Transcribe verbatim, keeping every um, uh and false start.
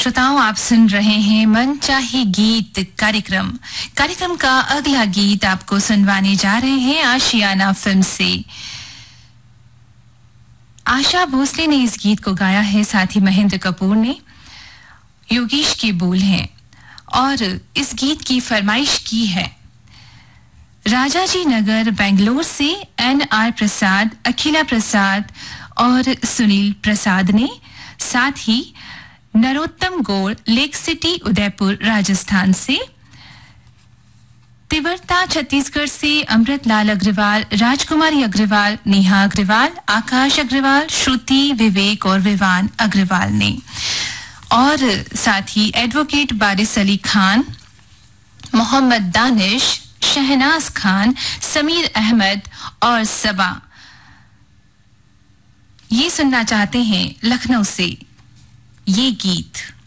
श्रोताओं, आप सुन रहे हैं मन चाहे गीत कार्यक्रम। कार्यक्रम का अगला गीत आपको सुनवाने जा रहे हैं आशियाना फिल्म से। आशा भोसले ने इस गीत को गाया है, साथ ही महेंद्र कपूर ने। योगेश के बोल हैं और इस गीत की फरमाइश की है राजाजी नगर बेंगलोर से एन आर प्रसाद, अखिला प्रसाद और सुनील प्रसाद ने, साथ ही नरोत्तम गौर, लेक सिटी उदयपुर राजस्थान से, तिवरता छत्तीसगढ़ से अमृत लाल अग्रवाल, राजकुमारी अग्रवाल, नेहा अग्रवाल, आकाश अग्रवाल, श्रुति, विवेक और विवान अग्रवाल ने, और साथ ही एडवोकेट बारिस अली खान, मोहम्मद दानिश, शहनाज खान, समीर अहमद और सबा ये सुनना चाहते हैं लखनऊ से ये गीत।